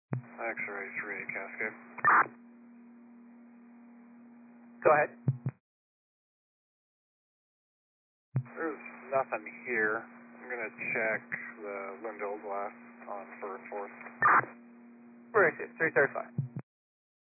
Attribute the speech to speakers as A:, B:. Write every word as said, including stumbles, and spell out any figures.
A: X-ray three, Cascade.
B: Go ahead.
A: There's nothing here. I'm going to check the Lindell glass on first fourth.
B: Correct, three thirty-five.